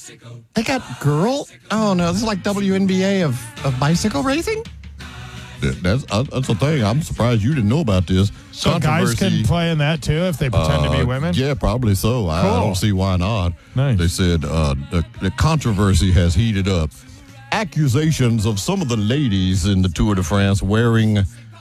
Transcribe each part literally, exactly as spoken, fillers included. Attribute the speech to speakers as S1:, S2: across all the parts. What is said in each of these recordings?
S1: They got girl? Oh, no. This is like W N B A of, of bicycle racing?
S2: That's uh, that's the thing. I'm surprised you didn't know about this.
S3: So guys can play in that too if they pretend
S2: uh,
S3: to be women?
S2: Yeah, probably so. I,
S3: Cool.
S2: I don't see why not.
S3: Nice.
S2: They said uh, the, the controversy has heated up. Accusations of some of the ladies in the Tour de France wearing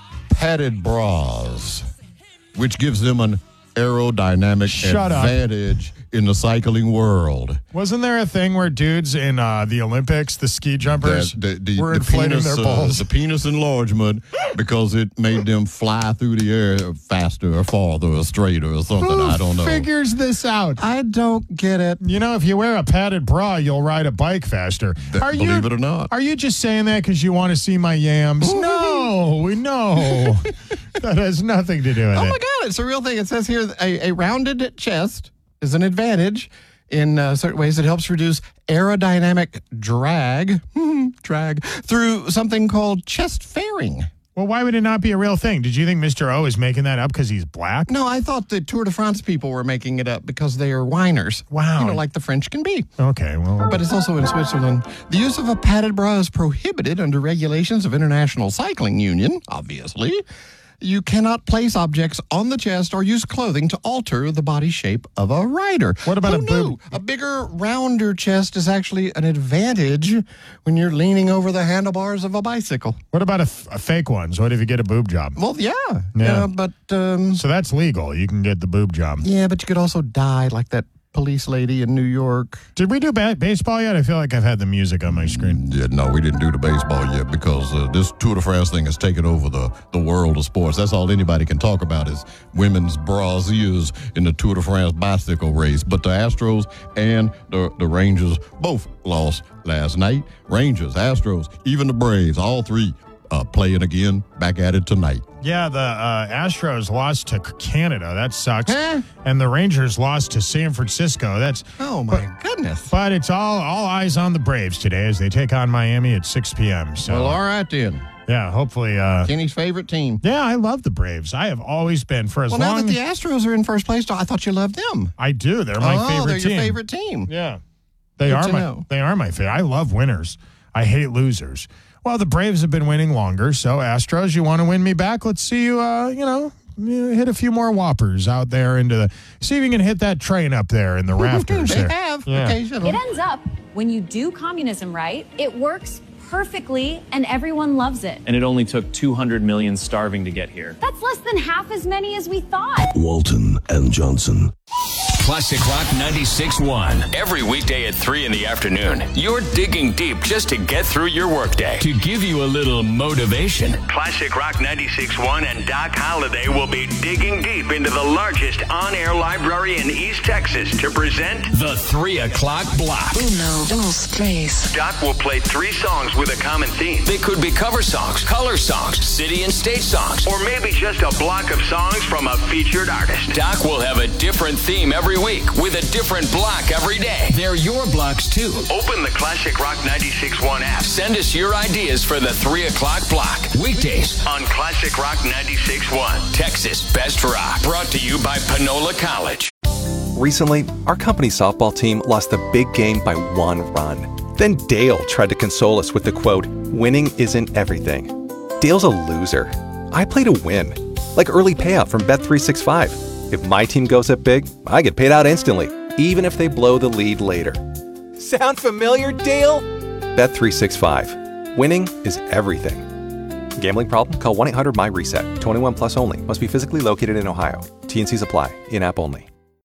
S2: padded bras, which gives them an aerodynamic
S3: Shut up.
S2: advantage in the cycling world.
S3: Wasn't there a thing where dudes in uh, the Olympics, the ski jumpers,
S2: That- the, the,
S3: were
S2: the
S3: inflating
S2: penis,
S3: their
S2: uh,
S3: balls?
S2: the penis enlargement because it made them fly through the air faster or farther or straighter or something.
S3: Who
S2: I don't know.
S3: figures this out?
S1: I don't get it.
S3: You know, if you wear a padded bra, you'll ride a bike faster.
S2: Th-
S3: Are
S2: believe
S3: you,
S2: it or not.
S3: Are you just saying that because you want to see my yams? No, no. That has nothing to do with
S1: Oh,
S3: it.
S1: my God. It's a real thing. It says here a, a rounded chest is an advantage in uh, certain ways. It helps reduce aerodynamic drag, drag through something called chest fairing.
S3: Well, why would it not be a real thing? Did you think Mister O is making that up because he's black?
S1: No, I thought the Tour de France people were making it up because they are whiners.
S3: Wow.
S1: You know, like the French can be.
S3: Okay, well.
S1: But it's also in Switzerland. The use of a padded bra is prohibited under regulations of International Cycling Union, obviously. You cannot place objects on the chest or use clothing to alter the body shape of a rider.
S3: What about
S1: Who
S3: a
S1: knew?
S3: boob?
S1: A bigger, rounder chest is actually an advantage when you're leaning over the handlebars of a bicycle.
S3: What about a, f- a fake ones? What if you get a boob job?
S1: Well, yeah.
S3: Yeah.
S1: Yeah, but, um,
S3: So that's legal. You can get the boob job.
S1: yeah, but you could also die like that police lady in New York.
S3: Did we do ba- baseball yet? I feel like I've had the music on my screen.
S2: Yeah, no, we didn't do the baseball yet because uh, this Tour de France thing has taken over the, the world of sports. That's all anybody can talk about is women's brassiers in the Tour de France bicycle race. But the Astros and the, the Rangers both lost last night. Rangers, Astros, even the Braves, all three uh, playing again, back at it tonight.
S3: Yeah, the uh, Astros lost to Canada. That sucks.
S1: Huh?
S3: And the Rangers lost to San Francisco. That's
S1: Oh, my goodness.
S3: But it's all all eyes on the Braves today as they take on Miami at six p.m. So
S1: Well, all right then.
S3: yeah, hopefully. Uh,
S1: Kenny's favorite team.
S3: yeah, I love the Braves. I have always been for as
S1: Well, now
S3: long.
S1: that the Astros are in first place, I thought you loved them.
S3: I do. They're my
S1: oh,
S3: favorite
S1: they're
S3: team.
S1: your favorite team.
S3: Yeah, they
S1: Good
S3: are
S1: to
S3: my.
S1: know.
S3: They are my favorite. I love winners. I hate losers. Well, the Braves have been winning longer, so Astros, you want to win me back? Let's see you. Uh, you know, hit a few more whoppers out there into the. See if you can hit that train up there in the rafters.
S1: They
S3: there.
S1: have
S3: Yeah.
S1: occasionally.
S4: It ends up, when you do communism right, it works perfectly and everyone loves it.
S5: And it only took two hundred million starving to get here.
S4: That's less than half as many as we thought.
S6: Walton and Johnson.
S7: Classic Rock ninety-six point one. Every weekday at three in the afternoon, you're digging deep just to get through your workday. To give you a little motivation. Classic Rock ninety-six point one and Doc Holliday will be digging deep into the largest on-air library in East Texas to present the three o'clock block.
S8: Uno, dos, tres.
S7: Doc will play three songs with a common theme. They could be cover songs, color songs, city and state songs, or maybe just a block of songs from a featured artist. Doc will have a different theme every week with a different block every day. They're your blocks too. Open the Classic Rock ninety-six point one app. Send us your ideas for the three o'clock block. Weekdays on Classic Rock ninety-six point one. Texas Best Rock. Brought to you by Panola College.
S9: Recently, our company softball team lost the big game by one run. Then Dale tried to console us with the quote, "Winning isn't everything." Dale's a loser. I play to win. Like early payout from Bet three sixty-five. If my team goes up big, I get paid out instantly, even if they blow the lead later. Sound familiar, Dale? Bet three sixty-five. Winning is everything. Gambling problem? Call one eight hundred M Y RESET. twenty-one plus only. Must be physically located in Ohio. T and C's apply. In-app only.